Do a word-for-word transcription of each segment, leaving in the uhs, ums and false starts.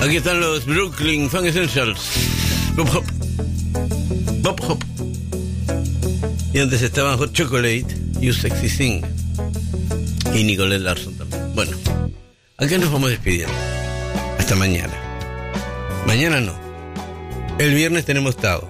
Aquí están los Brooklyn Funk Essentials. Bob Hop. Bob Hop. Y antes estaban Hot Chocolate, You Sexy Thing. Y Nicolette Larson también. Bueno, acá nos vamos despidiendo. Hasta mañana. Mañana no. El viernes tenemos Tao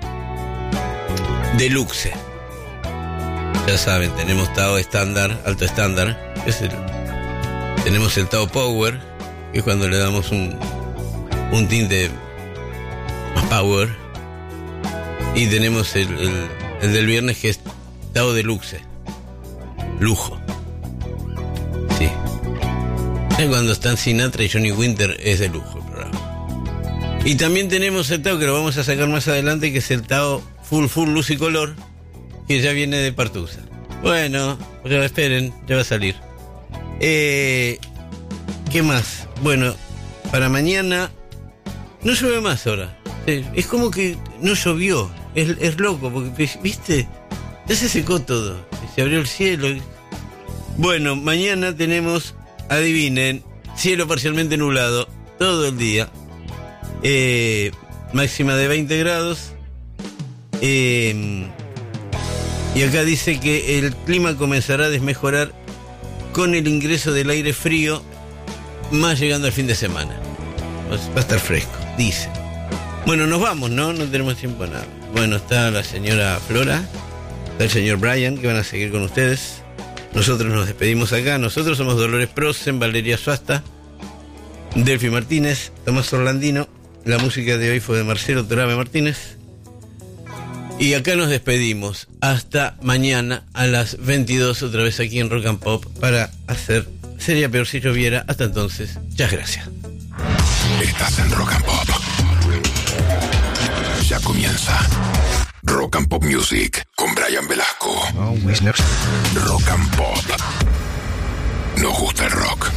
Deluxe. Ya saben, tenemos Tao estándar, alto estándar. Es el, tenemos el Tao Power, que es cuando le damos un, un tinte más power. Y tenemos el, el, el del viernes, que es Tao Deluxe. Lujo. Sí. Es cuando están Sinatra y Johnny Winter, es de lujo el programa. Y también tenemos el Tao que lo vamos a sacar más adelante, que es el Tao Full Full Luz y Color, que ya viene de Partusa. Bueno, pero esperen, ya va a salir. Eh, ¿Qué más? Bueno, para mañana no llueve más ahora. Es como que no llovió. Es, es loco, porque, ¿viste? Ya se secó todo. Se abrió el cielo. Bueno, mañana tenemos, adivinen, cielo parcialmente nublado todo el día. Eh, máxima de veinte grados. Eh, y acá dice que el clima comenzará a desmejorar con el ingreso del aire frío, más llegando al fin de semana. Va a estar fresco, dice. Bueno, nos vamos, ¿no? No tenemos tiempo a nada. Bueno, está la señora Flora, está el señor Brian, que van a seguir con ustedes. Nosotros nos despedimos acá. Nosotros somos Dolores Prosen, Valeria Suasta, Delphi Martínez, Tomás Orlandino. La música de hoy fue de Marcelo Torabe Martínez. Y acá nos despedimos. Hasta mañana a las veintidós, otra vez aquí en Rock and Pop, para hacer Sería Peor Si Lloviera. Hasta entonces, muchas gracias. Estás en Rock and Pop. Ya comienza Rock and Pop Music con Brian Velasco. Rock and Pop. Nos gusta el rock.